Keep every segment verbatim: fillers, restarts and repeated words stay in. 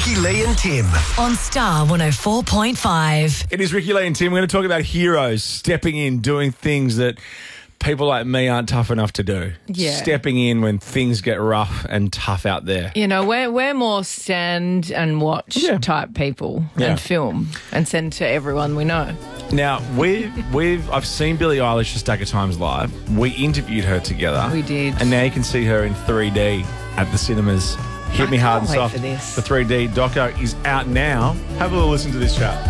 Ricky, Lee and Tim. On Star one oh four point five. It is Ricky, Lee and Tim. We're going to talk about heroes stepping in, doing things that people like me aren't tough enough to do. Yeah. Stepping in when things get rough and tough out there. You know, we're we're more stand and watch Yeah. type people Yeah. and film and send to everyone we know. Now, we've, we've, I've seen Billie Eilish a stack of times live. We interviewed her together. We did. And now you can see her in three D at the cinemas. Hit Me Hard and can't wait Soft. for this. The three D doco is out now. Have a little listen to this chat.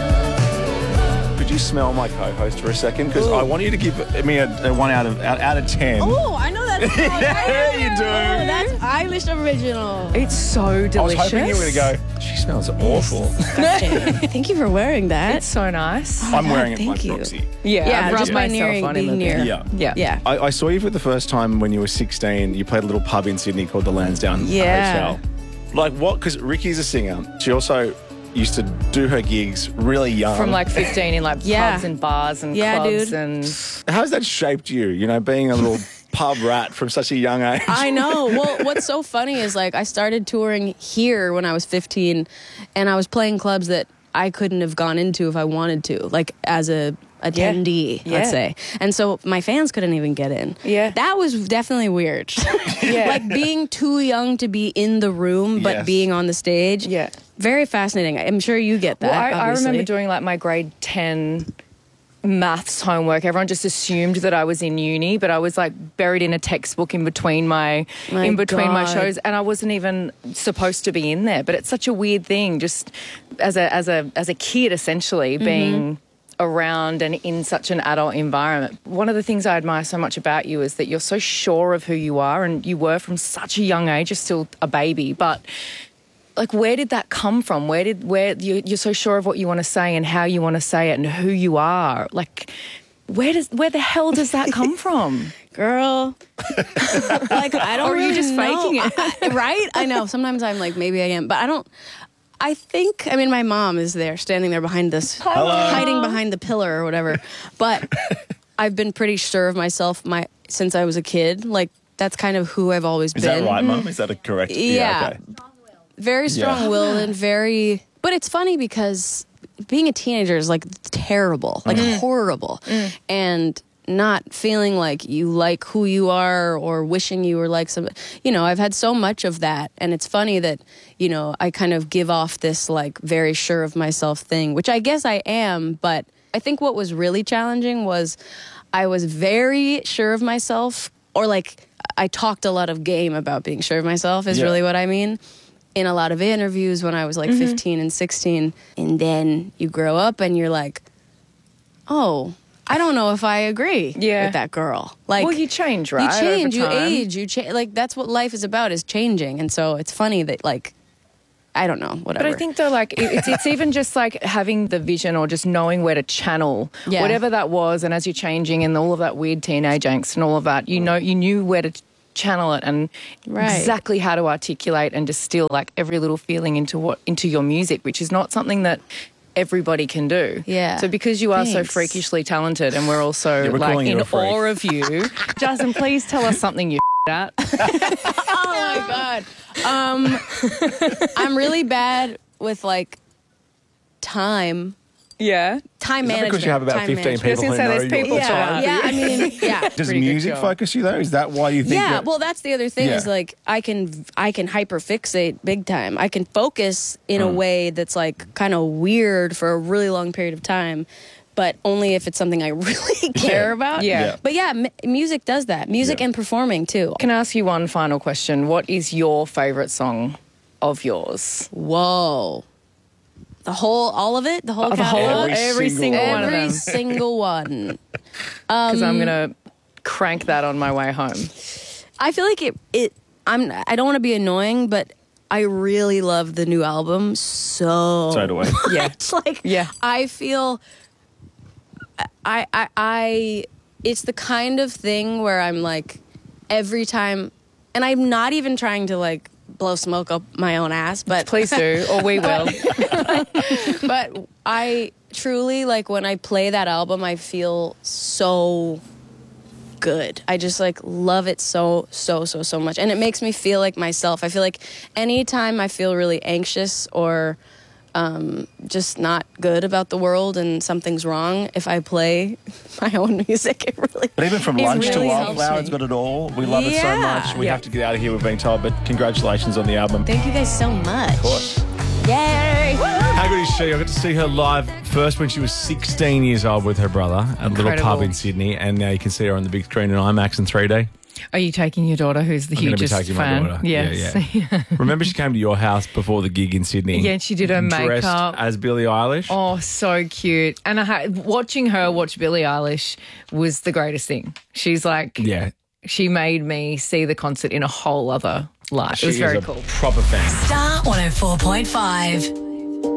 Could you smell my co-host for a second? Because I want you to give me a, a one out of out, out of ten. Oh, I know that song. Yeah, you do. Oh, that's Eilish original. It's so I was delicious. hoping you were going to go, she smells awful. Thank you for wearing that. It's so nice. I'm wearing it by thank you. proxy. Yeah, Yeah, I've rubbed just by myself nearing, on him being a bit. near. Yeah. Yeah. Yeah. I, I saw you for the first time when you were sixteen. You played a little pub in Sydney called the Lansdowne Yeah. Hotel. Like what? Because Ricky's a singer. She also used to do her gigs really young. From like fifteen in like Yeah. pubs and bars and Yeah, clubs dude. and How's that shaped you? You know, being a little pub rat from such a young age. I know. Well, what's so funny is like I started touring here when I was fifteen, and I was playing clubs that I couldn't have gone into if I wanted to, like as a attendee, Yeah. let's Yeah. say. And so my fans couldn't even get in. Yeah. That was definitely weird. Yeah. Like being too young to be in the room, but Yes. being on the stage. Yeah. Very fascinating. I'm sure you get that. Well, I, I obviously. remember doing like my grade ten maths homework. Everyone just assumed that I was in uni, but I was like buried in a textbook in between my, My in between my God. shows, and I wasn't even supposed to be in there. But it's such a weird thing, just as a as a as a kid, essentially Mm-hmm. being around and in such an adult environment. One of the things I admire so much about you is that you're so sure of who you are, and you were from such a young age. You're still a baby, but like, where did that come from? Where did where you, you're so sure of what you want to say and how you want to say it and who you are? Like, where does where the hell does that come from? Girl, like I don't. Or are you really just know. faking it? I- right? I know. Sometimes I'm like, maybe I am, but I don't. I think. I mean, my mom is there, standing there behind this, hiding behind the pillar or whatever. But I've been pretty sure of myself my since I was a kid. Like that's kind of who I've always Is been. that right, Mum? Is that a correct? Yeah. okay. Very strong-willed and very. But it's funny because being a teenager is like terrible, like horrible, and not feeling like you like who you are or wishing you were like some. You know, I've had so much of that, and it's funny that you know I kind of give off this like very sure of myself thing, which I guess I am. But I think what was really challenging was I was very sure of myself, or like I talked a lot of game about being sure of myself. Is Yeah. really what I mean. In a lot of interviews when I was like fifteen and sixteen. And then you grow up and you're like, oh, I don't know if I agree Yeah. with that girl. Like, Well, you change, right? You change, you over time. age, you change. Like, that's what life is about, is changing. And so it's funny that, like, I don't know, whatever. But I think though, like it- it's it's even just like having the vision or just knowing where to channel Yeah. whatever that was, and as you're changing and all of that weird teenage angst and all of that, you know, you knew where to channel it and Right. exactly how to articulate and distill like every little feeling into what into your music, which is not something that everybody can do. Yeah. So because you are so Thanks. freakishly talented, and we're also Yeah, we're like calling you in a freak. awe of you, Justin, please tell us something you at. oh my God. Um, I'm really bad with, like, time. Yeah. Time Is that management. because you have about time fifteen management. people I was who gonna know say, you there's all people the time? trying. Yeah, I mean, yeah. Does Pretty good music job. focus you though? Is that why you think? Yeah, that- well, that's the other thing is Yeah. like I can I can hyperfixate big time. I can focus in a way that's like kind of weird for a really long period of time, but only if it's something I really care about. Yeah. Yeah. But yeah, m- music does that. Music Yeah. and performing too. Can I ask you one final question? What is your favourite song of yours? Whoa. The whole, all of it, the whole The whole, catalog, Every every, single single one of every them. single one. Because I'm gonna crank that on my way home. I feel like it. It. I'm. I don't want to be annoying, but I really love the new album so. So do I. Yeah. It's like Yeah. I feel I, I I it's the kind of thing where I'm like every time, and I'm not even trying to like blow smoke up my own ass, but Please do, or we will. but I truly like when I play that album I feel so good. I just like love it so, so, so, so much. And it makes me feel like myself. I feel like anytime I feel really anxious or um, just not good about the world and something's wrong, if I play my own music, it really But even from it Lunch really to helps Wildflower, me. it's got it all. We love it so Yeah. much. We Yeah. have to get out of here, we've been told, but congratulations on the album. Thank you guys so much. Of course. Yay! How good is she? I got to see her live first when she was sixteen years old with her brother at a little pub Incredible. in Sydney, and now you can see her on the big screen in IMAX in three D. Are you taking your daughter, who's the I'm going to be hugest taking fan? my daughter. Yes. Yeah, yeah. Remember she came to your house before the gig in Sydney? Yeah, she did her dressed makeup. as Billie Eilish. Oh, so cute. And I ha- watching her watch Billie Eilish was the greatest thing. She's like, Yeah. she made me see the concert in a whole other light. She It was very is a cool. proper fan. Star one oh four point five.